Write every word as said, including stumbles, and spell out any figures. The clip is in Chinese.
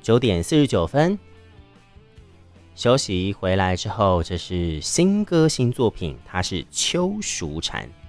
九点四十九分。休息回来之后，这是新歌新作品，它是秋蜀蝉。